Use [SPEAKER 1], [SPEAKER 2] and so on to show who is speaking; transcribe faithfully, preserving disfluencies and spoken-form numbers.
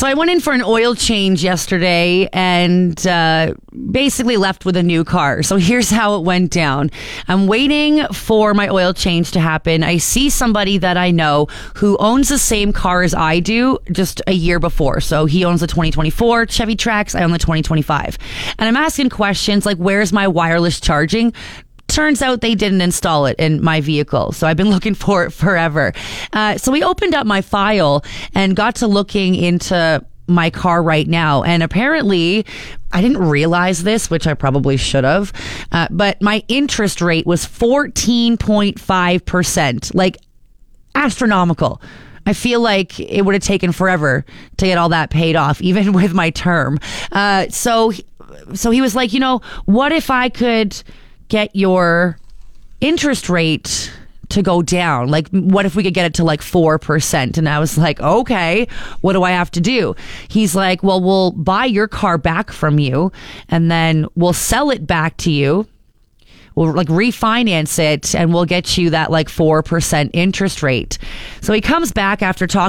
[SPEAKER 1] So I went in for an oil change yesterday and uh, basically left with a new car. So here's how it went down. I'm waiting for my oil change to happen. I see somebody that I know who owns the same car as I do just a year before. So he owns the twenty twenty-four Chevy Trax. I own the twenty twenty-five. And I'm asking questions like, where's my wireless charging? Turns out they didn't install it in my vehicle. So I've been looking for it forever. Uh, so we opened up my file and got to looking into my car right now. And apparently, I didn't realize this, which I probably should have. Uh, but my interest rate was fourteen point five percent. Like, astronomical. I feel like it would have taken forever to get all that paid off, even with my term. Uh, so, so he was like, you know, what if I could get your interest rate to go down? Like, what if we could get it to like four percent? And I was like, okay, what do I have to do? He's like, well, we'll buy your car back from you and then we'll sell it back to you. We'll like refinance it and we'll get you that like four percent interest rate. So he comes back after talking